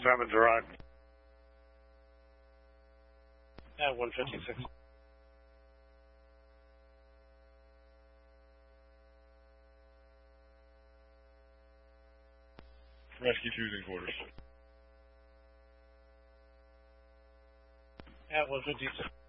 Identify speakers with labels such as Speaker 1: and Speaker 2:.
Speaker 1: 7 direct.
Speaker 2: At 156.
Speaker 3: Rescue 2's in quarters.
Speaker 2: At 156.